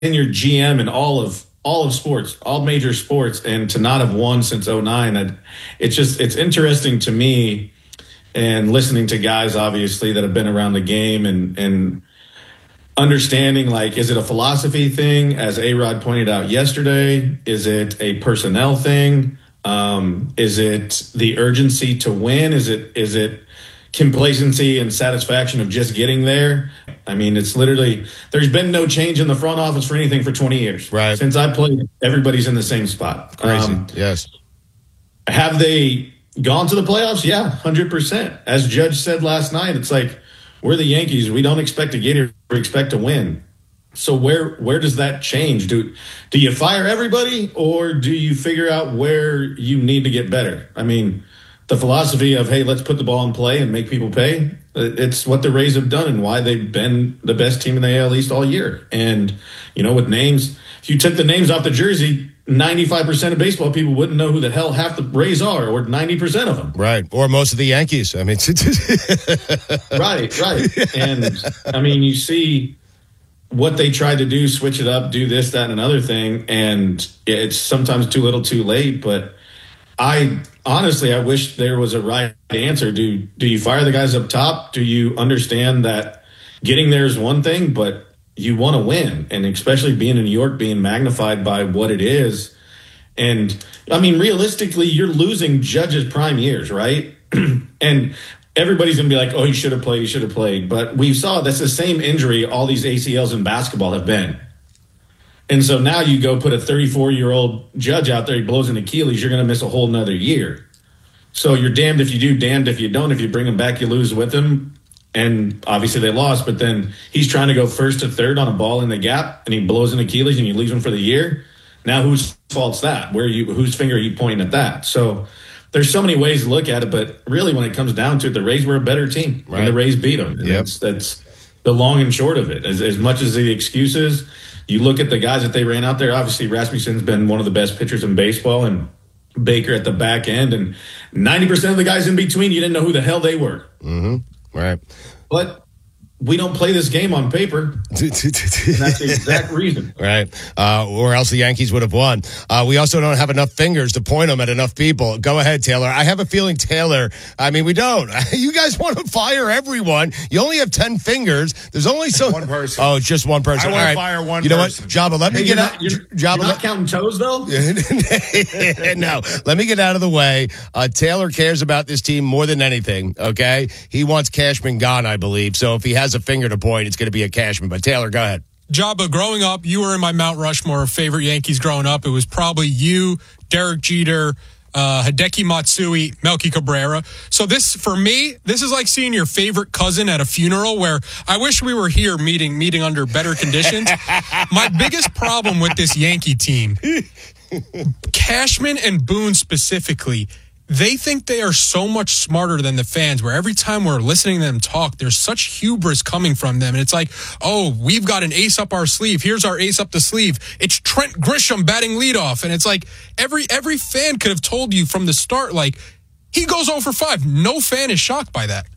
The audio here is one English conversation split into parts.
tenured GM in all of sports, all major sports, and to not have won since '09. It's interesting to me, and listening to guys obviously that have been around the game and understanding, like, is it a philosophy thing, as A-Rod pointed out yesterday? Is it a personnel thing? Is it the urgency to win? Is it complacency and satisfaction of just getting there? I mean, it's literally, there's been no change in the front office for anything for 20 years. Right. Since I played, everybody's in the same spot. Crazy. Yes. Have they gone to the playoffs? Yeah, 100%. As Judge said last night, it's like, we're the Yankees. We don't expect to get here. We expect to win. So where does that change? Do you fire everybody, or do you figure out where you need to get better? I mean, the philosophy of, hey, let's put the ball in play and make people pay, it's what the Rays have done and why they've been the best team in the AL East all year. And, with names, if you took the names off the jersey, 95% of baseball people wouldn't know who the hell half the Rays are, or 90% of them. Right. Or most of the Yankees. I mean, right. And I mean, you see what they tried to do, switch it up, do this, that, and another thing. And it's sometimes too little too late. But I wish there was a right answer. Do you fire the guys up top? Do you understand that getting there is one thing, but you want to win? And especially being in New York, being magnified by what it is. And I mean, realistically, you're losing Judge's prime years, right? And everybody's going to be like, oh, he should have played. But we saw that's the same injury all these ACLs in basketball have been. And so now you go put a 34-year-old Judge out there, he blows an Achilles, you're going to miss a whole nother year. So you're damned if you do, damned if you don't. If you bring him back, you lose with him. And obviously they lost, but then he's trying to go first to third on a ball in the gap, and he blows an Achilles, and you leave him for the year. Now whose fault's that? Whose finger are you pointing at that? So there's so many ways to look at it, but really when it comes down to it, the Rays were a better team, right? And the Rays beat them. Yep. That's the long and short of it. As much as the excuses, you look at the guys that they ran out there. Obviously, Rasmussen's been one of the best pitchers in baseball, and Baker at the back end, and 90% of the guys in between, you didn't know who the hell they were. Mm-hmm. Right. But we don't play this game on paper. And that's the exact reason. Right. Or else the Yankees would have won. We also don't have enough fingers to point them at enough people. Go ahead, Taylor. I have a feeling Taylor, we don't. You guys want to fire everyone. You only have 10 fingers. There's only one person. Oh, it's just one person. I want to fire one person. You know what? Jabba, let me get out. You're not counting toes, though? No. Let me get out of the way. Taylor cares about this team more than anything, okay? He wants Cashman gone, I believe. So if he has a finger to point, it's going to be a Cashman. But Taylor, go ahead. Jabba, growing up, you were in my Mount Rushmore of favorite Yankees growing up. It was probably you, Derek Jeter, Hideki Matsui, Melky Cabrera. So this, for me, this is like seeing your favorite cousin at a funeral, where I wish we were here meeting under better conditions. My biggest problem with this Yankee team, Cashman and Boone specifically, they think they are so much smarter than the fans, where every time we're listening to them talk, there's such hubris coming from them. And it's like, oh, we've got an ace up our sleeve. Here's our ace up the sleeve. It's Trent Grisham batting leadoff. And it's like every fan could have told you from the start, like, he goes 0 for 5. No fan is shocked by that.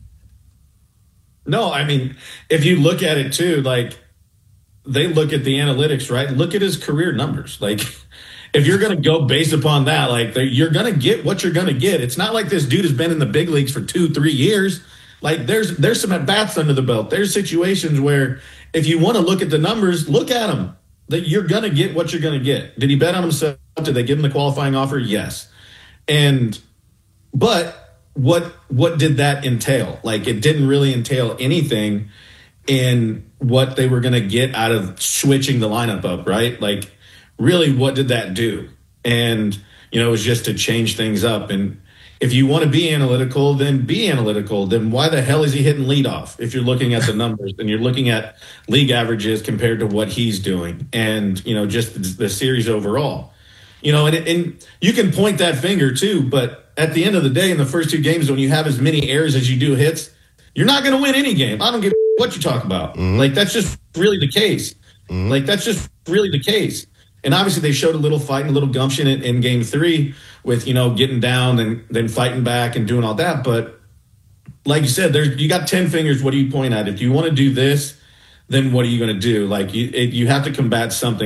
No, I mean, if you look at it too, like, they look at the analytics, right? Look at his career numbers. Like, if you're going to go based upon that, like, you're going to get what you're going to get. It's not like this dude has been in the big leagues for 2-3 years. Like, there's some at-bats under the belt. There's situations where if you want to look at the numbers, look at them. That you're going to get what you're going to get. Did he bet on himself? Did they give him the qualifying offer? Yes. But what did that entail? Like, it didn't really entail anything in what they were going to get out of switching the lineup up, right? Like, really, what did that do? And, it was just to change things up. And if you want to be analytical, then be analytical. Then why the hell is he hitting leadoff if you're looking at the numbers and you're looking at league averages compared to what he's doing and, just the series overall? And you can point that finger too, but at the end of the day, in the first 2 games, when you have as many errors as you do hits, you're not going to win any game. I don't give a what you talk about. Mm-hmm. Like, that's just really the case. Mm-hmm. Like, that's just really the case. And obviously they showed a little fight and a little gumption in game 3 with, getting down and then fighting back and doing all that. But like you said, you got 10 fingers. What do you point at? If you want to do this, then what are you going to do? Like you have to combat something